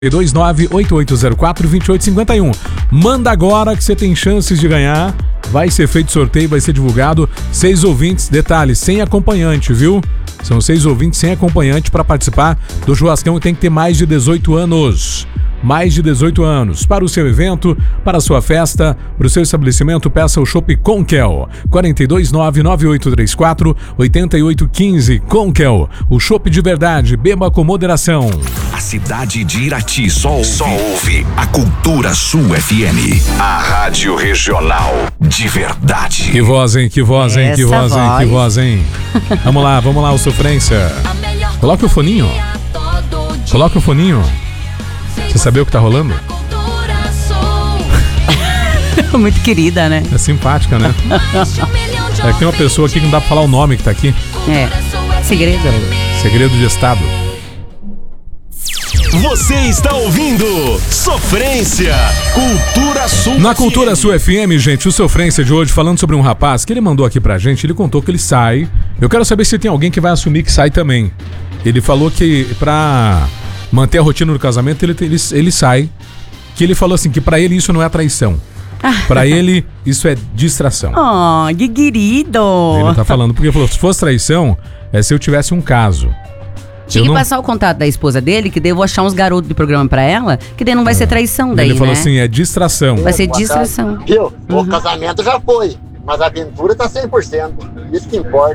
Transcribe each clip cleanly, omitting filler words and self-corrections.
298804-2851. Manda agora que você tem chances de ganhar. Vai ser feito sorteio, vai ser divulgado. 6 ouvintes, detalhe, sem acompanhante, viu? São 6 ouvintes sem acompanhante para participar do churrascão e tem que ter mais de 18 anos. Mais de 18 anos. Para o seu evento, para a sua festa, para o seu estabelecimento, peça o Chopp Conquel. 429-9834-8815. Conquel, o chopp de verdade, beba com moderação. A cidade de Irati só ouve a Cultura Sul FM. A rádio regional de verdade. Que voz, hein? Que voz, hein? Que voz, hein? Que voz, hein? Vamos lá, o sofrência. Coloca o foninho. Coloca o foninho. Você sabia o que tá rolando? Muito querida, né? É simpática, né? É que tem uma pessoa aqui que não dá pra falar o nome que tá aqui. É. Segredo. Segredo de Estado. Você está ouvindo Sofrência, Cultura Sul. Na Cultura Sul FM, gente, o Sofrência de hoje falando sobre um rapaz que ele mandou aqui pra gente, ele contou que ele sai. Eu quero saber se tem alguém que vai assumir que sai também. Ele falou que pra manter a rotina do casamento, ele sai. Que ele falou assim, que pra ele isso não é traição. Pra ele, isso é distração. Oh, que querido. Ele tá falando, porque ele falou, se fosse traição, é se eu tivesse um caso. Tinha que passar o contato da esposa dele, que daí eu vou achar uns garotos de programa pra ela, que daí não vai ser traição daí, ele falou né? assim, é distração. Vai ser distração. Viu? O casamento já foi, mas a aventura tá 100%. Isso que importa.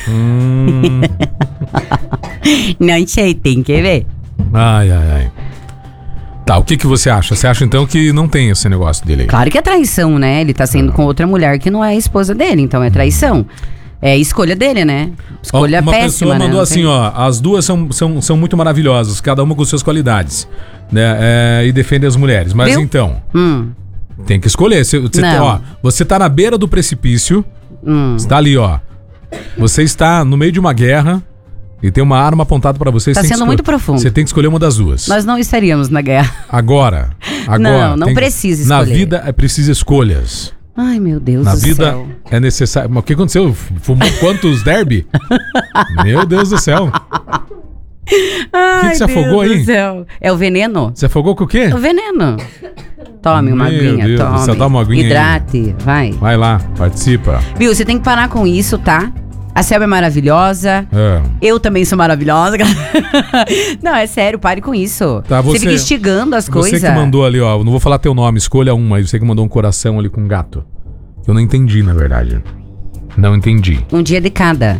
Não sei, tem que ver. Ai. Tá, o que você acha? Você acha então que não tem esse negócio dele aí? Claro que é traição, né? Ele tá sendo com outra mulher que não é a esposa dele, então é traição. É escolha dele, né? Escolha péssima, né? Uma pessoa mandou assim, as duas são muito maravilhosas, cada uma com suas qualidades, né? E defende as mulheres. Mas viu? Então, tem que escolher. Você tá na beira do precipício, você tá ali, ó. Você está no meio de uma guerra e tem uma arma apontada pra você. Tá sendo muito profundo. Você tem que escolher uma das duas. Nós não estaríamos na guerra. Agora. Não precisa escolher. Na vida é preciso escolhas. Ai, meu Deus do céu. Na vida é necessário... Mas o que aconteceu? Fumou quantos derby? Meu Deus do céu. O que você afogou aí? Do céu. É o veneno? Você afogou com o quê? É o veneno. Tome uma aguinha, Deus, tome. Você dá uma aguinha hidrate, vai. Vai lá, participa. Viu, você tem que parar com isso, tá? A Selma é maravilhosa. Eu também sou maravilhosa. Não, é sério, pare com isso. Tá, você fica instigando as coisas. Você que mandou ali, ó. Não vou falar teu nome, escolha um, mas você que mandou um coração ali com um gato. Eu não entendi, na verdade. Não entendi. Um dia de cada.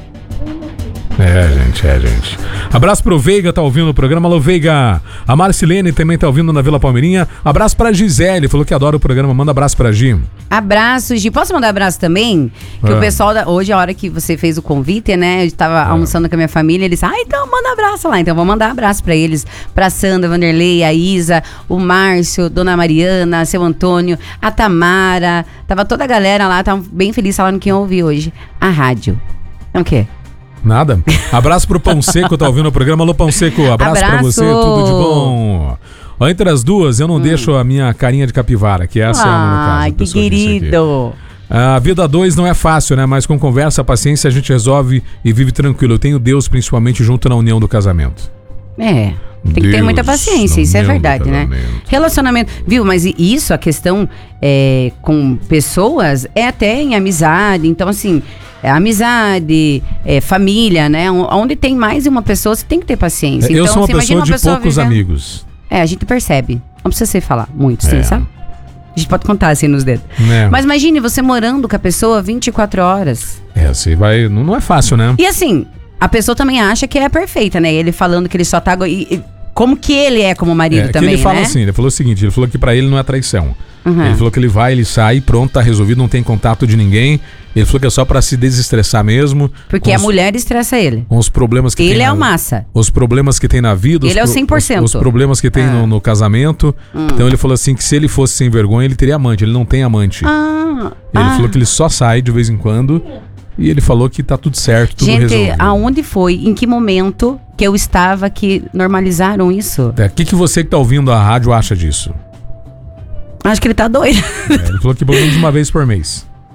É, gente. Abraço pro Veiga, tá ouvindo o programa. Alô, Veiga. A Marcilene também tá ouvindo na Vila Palmeirinha. Abraço pra Gisele, falou que adora o programa. Manda abraço pra Gi. Abraço, Gi. Posso mandar abraço também? Que o pessoal, hoje, a hora que você fez o convite, né? Eu tava almoçando com a minha família, eles, então manda abraço lá. Então vou mandar abraço pra eles. Pra Sandra, Vanderlei, a Isa, o Márcio, Dona Mariana, seu Antônio, a Tamara. Tava toda a galera lá, tava bem feliz falando que iam ouvir hoje a rádio. É o quê? Nada. Abraço pro Pão Seco, tá ouvindo o programa. Alô, Pão Seco, abraço pra você, tudo de bom. Ó, entre as duas, eu não deixo a minha carinha de capivara, que essa é a no caso. Ai, que querido. A vida a dois não é fácil, né? Mas com conversa, paciência, a gente resolve e vive tranquilo. Eu tenho Deus, principalmente, junto na união do casamento. Tem que ter muita paciência, isso é verdade, né? Relacionamento, viu? Mas isso, a questão com pessoas, é até em amizade. Então, assim, amizade, família, né? Onde tem mais de uma pessoa, você tem que ter paciência. Eu então, sou uma pessoa de poucos amigos. A gente percebe. Não precisa você falar muito, sim, sabe? A gente pode contar assim nos dedos. Mas imagine você morando com a pessoa 24 horas. Você vai... Não é fácil, né? E assim, a pessoa também acha que é perfeita, né? Ele falando que ele só tá... Como que ele é como marido também, ele fala né? assim, ele falou o seguinte, ele falou que pra ele não é traição. Ele falou que ele vai, ele sai, pronto, tá resolvido, não tem contato de ninguém. Ele falou que é só pra se desestressar mesmo. Porque a mulher estressa ele. Com os problemas que ele é o massa. Os problemas que tem na vida. Ele é o 100%. Os problemas que tem no casamento. Então ele falou assim que se ele fosse sem vergonha, ele teria amante. Ele não tem amante. Ele falou que ele só sai de vez em quando. E ele falou que tá tudo certo, tudo resolvido. Gente, aonde foi, em que momento que eu estava que normalizaram isso? O que você que tá ouvindo a rádio acha disso? Acho que ele tá doido. Ele falou que pelo menos uma vez por mês.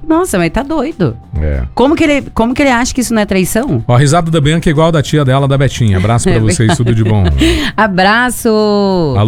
Nossa, mas tá doido. É. Como que ele acha que isso não é traição? Ó, a risada da Bianca é igual a da tia dela, da Betinha. Abraço pra vocês, tudo de bom. Abraço!